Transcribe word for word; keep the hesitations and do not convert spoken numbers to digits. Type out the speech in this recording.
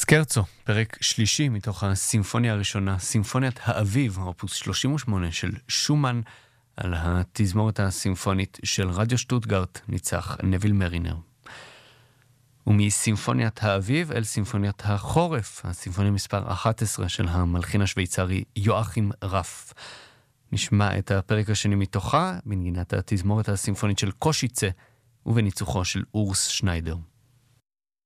סקרצו, פרק שלישי מתוך הסימפוניה הראשונה, סימפוניית האביב, אופוס שלושים ושמונה של שומן, על התזמורת הסימפונית של רדיו שטוטגרט, ניצח נביל מרינר. ומסימפוניית האביב אל סימפוניית החורף, הסימפוניה מספר אחת עשרה של המלחין השוויצרי יואכים רף. נשמע את הפרק השני מתוכה, בנגינת התזמורת הסימפונית של קושיצה, ובניצוחו של אורס שניידר.